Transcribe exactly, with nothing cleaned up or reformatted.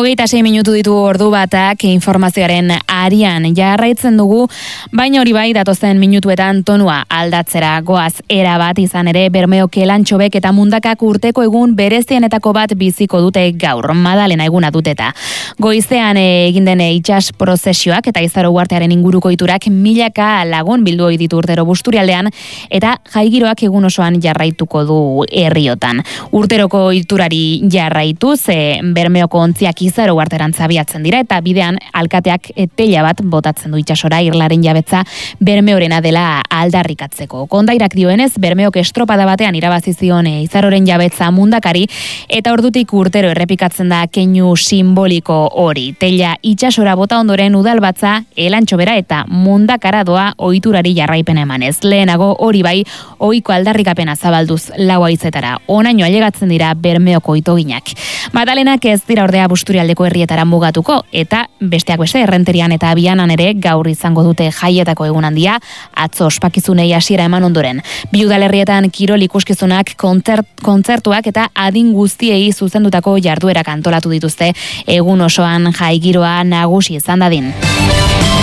Hogeita sei minutu ditu ordu batak informazioaren arian jarraitzen dugu, baina hori bai datozen minutuetan tonua aldatzera goaz era bat izan ere Bermeo Kelantxobek eta Mundakak urteko egun berezienetako bat biziko dute gaur, Madalena eguna duteta. Goizean egin den itsas prozesioak eta Izaro Uhartearen inguruko iturak milaka lagun bildu ohi ditu urtero Busturialdean eta jaigiroak egun osoan jarraituko du herriotan. Urteroko iturari jarraituz, e, Bermeoko ontziak Izaro Uharterantz abiatzen dira eta bidean alkateak teila bat botatzen du itsasora irlaren jabetza Bermeorena dela aldarrikatzeko. Kondairak dioenez, Bermeok estropada batean irabazi zion Izaroren jabetza Mundakari eta ordutik urtero errepikatzen da keinu simboliko hori. Teila itsasora bota ondoren udalbatza Elantxobera eta Mundakara doa ohiturari jarraipen emanez. Lehenago hori bai ohiko aldarrikapena zabalduz lau haizetara. Onaino ailegatzen dira Bermeoko itoginak. Madalenak ez dira ordea Busturialdeko herrietara mugatuko eta besteak beste Errenterian eta Abianan ere gaur izango dute jaietako egun handia, atzo ospakizunei hasiera eman ondoren. Bi udalerrietan kirol ikuskizunak, kontzert, kontzertuak eta adin guztiei zuzendutako jarduerak antolatu dituzte egun osoan jaigiroa nagusi izan dadin.